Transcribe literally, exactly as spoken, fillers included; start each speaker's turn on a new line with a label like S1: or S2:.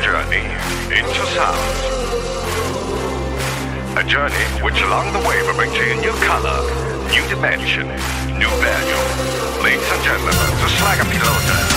S1: journey into sound. A journey which along the way will bring to you new color, new dimension, new value. Ladies and gentlemen, the Slag Pilote.